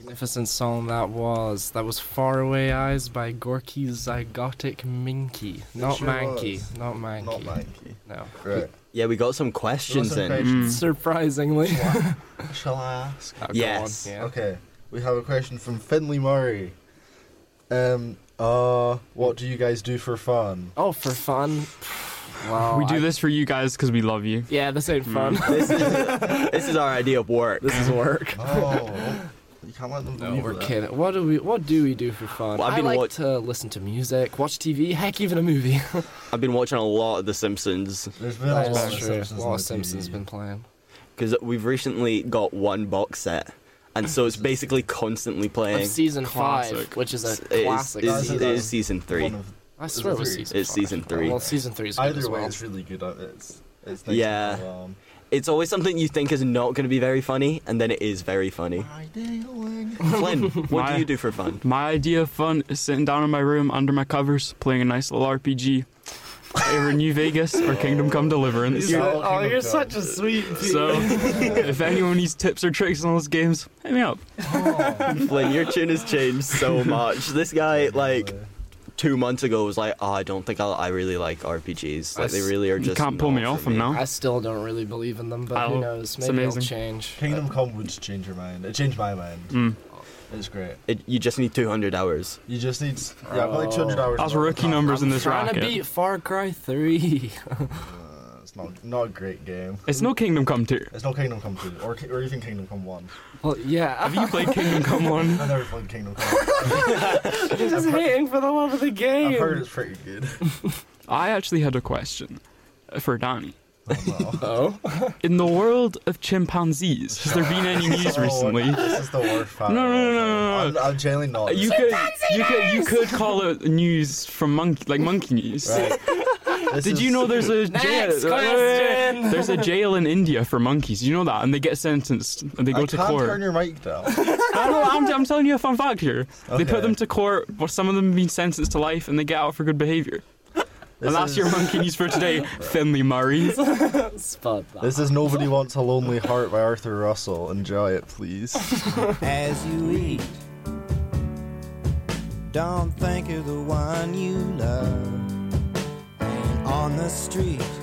magnificent song that was. That was Faraway Eyes by Gorky Zygotic Minky. Not sure Mankey. was. Not Mankey. Not Mankey. No. Right. Yeah, we got some questions in. Surprisingly. Shall I ask? Oh, go Yes. on, yeah. Okay. We have a question from Finley Murray. What do you guys do for fun? Oh, for fun. Wow. We do this for you guys because we love you. Yeah, this ain't fun. This is our idea of work. This is work. Oh, you can't let them No, believe we're that. kidding. What do we do for fun? Well, I've I been like to listen to music, watch TV, heck, even a movie. I've been watching a lot of The Simpsons There's been a lot of That's true. Simpsons. A on lot of the Simpsons TV. been playing. because we've recently got one box set, and so it's basically constantly playing. Of season Classic. 5, which is a It is- classic. it is- season. it is season 3. One of- I swear it was three? season It's 5. season 3. Well, season 3 is good Either as way, well. it's really good. It's nice Yeah. to have, It's always something you think is not going to be very funny, and then it is very funny. Flynn, what do you do for fun? My idea of fun is sitting down in my room under my covers, playing a nice little RPG. Either New Vegas or Kingdom Come Deliverance. You're such a sweet So, if anyone needs tips or tricks on those games, hit me up. Flynn, your tune has changed so much. This guy, like, 2 months ago was like, I don't think I really like RPGs. Like, they really are You just can't pull not me for off them now. I still don't really believe in them, but Oh, who knows? it's Maybe it'll amazing. change. Kingdom Come would change your mind. It changed my mind. Mm. It's great. You just need 200 hours. You just need. Yeah, I've got like 200 hours. That's on it. rookie numbers in this Trying to racket. beat Far Cry 3. It's not a great game. It's no Kingdom Come 2. It's no Kingdom Come 2 or even Kingdom Come 1. Well, yeah. Have you played Kingdom Come 1? I never played Kingdom Come. Just hating for the love of the game. I've heard it's pretty good. I actually had a question for Danny. Oh? In the world of chimpanzees, has there been any news recently? This is the worst part. No. I'm genuinely not. You could call it news from monkey news. Right. Did you know there's a jail? Next question. There's a jail in India for monkeys. You know that, and they get sentenced and they go to can't court. turn your mic down. I'm telling you a fun fact here. They Okay. put them to court, but some of them have been sentenced to life, and they get out for good behaviour. And that's your monkey news for today, Finley Murray. Spud that. This is Nobody Wants a Lonely Heart by Arthur Russell. Enjoy it, please. As you eat, don't think of the one you love. And on the street,